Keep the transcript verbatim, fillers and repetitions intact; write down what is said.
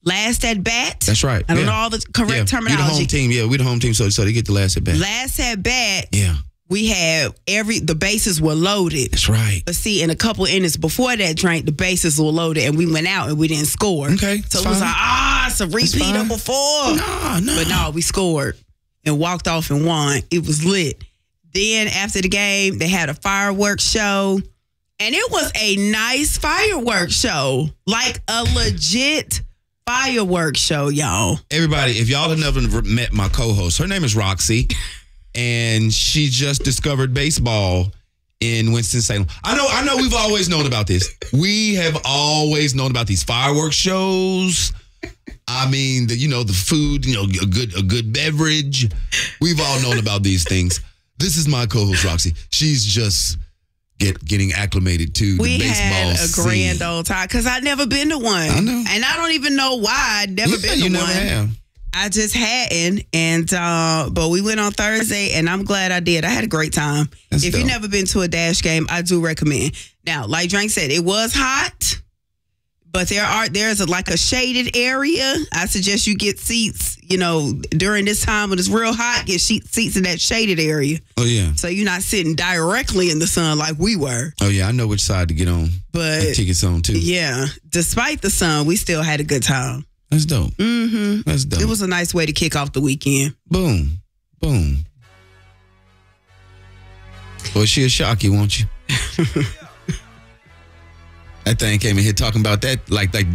last at bat. That's right. I don't yeah. know all the correct yeah. terminology. We the home team. Yeah, we the home team, so so they get the last at bat. Last at bat. Yeah. We had every the bases were loaded. That's right. But see, in a couple innings before that drink, the bases were loaded, and we went out and we didn't score. Okay, so it was like ah, it's a repeat of before. No, no. But no, we scored and walked off and won. It was lit. Then after the game, they had a fireworks show, and it was a nice fireworks show, like a legit fireworks show, y'all. Everybody, if y'all have never met my co-host, her name is Roxy. And she just discovered baseball in Winston-Salem. I know, I know we've always known about this. We have always known about these fireworks shows. I mean, the, you know, the food, you know, a good a good beverage. We've all known about these things. This is my co-host, Roxy. She's just get getting acclimated to we the baseball had a scene. grand old time because I'd never been to one. I know. And I don't even know why I'd never yeah, been to you one. never have. I just hadn't, and uh, but we went on Thursday, and I'm glad I did. I had a great time. That's if dope. you've never been to a Dash game, I do recommend. Now, like Drake said, it was hot, but there are there's a, like a shaded area. I suggest you get seats. You know, during this time when it's real hot, get seats in that shaded area. Oh yeah. So you're not sitting directly in the sun like we were. Oh yeah, I know which side to get on. But the tickets on too. Yeah, despite the sun, we still had a good time. That's dope. Mm-hmm. That's dope. It was a nice way to kick off the weekend. Boom. Boom. Well, she'll shock you, won't you? That thing came in here talking about that like like